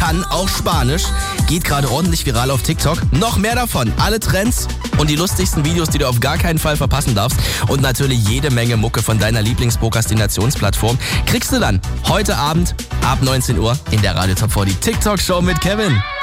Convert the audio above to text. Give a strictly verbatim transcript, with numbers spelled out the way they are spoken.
kann auch Spanisch. Geht gerade ordentlich viral auf TikTok. Noch mehr davon. Alle Trends und die lustigsten Videos, die du auf gar keinen Fall verpassen darfst. Und natürlich jede Menge Mucke von deiner Lieblingsprokrastinationsplattform kriegst du dann heute Abend ab neunzehn Uhr in der Radio Top vierzig TikTok Show mit Kevin.